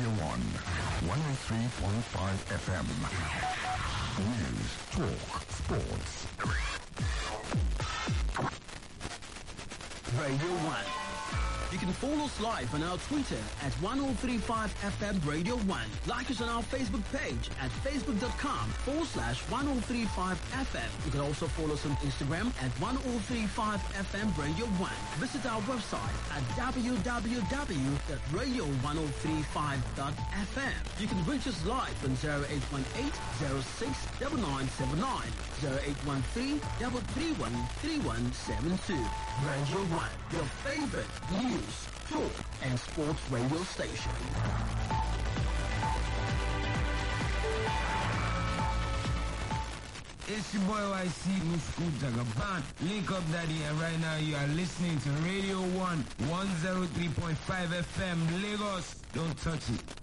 Radio 1, 103.5 FM. News, talk, sports. Radio 1. You can follow us live on our Twitter at 1035FM Radio 1. Like us on our Facebook page at facebook.com/1035FM. You can also follow us on Instagram at 1035FM Radio 1. Visit our website at www.radio1035.fm. You can reach us live on 0818-069979, 0813-331-3172. Radio 1, your favorite news, talk, and sports radio station. It's your boy YC Musku Jagaban. Link up, Daddy, and right now you are listening to Radio 1, 103.5 FM, Lagos. Don't touch it.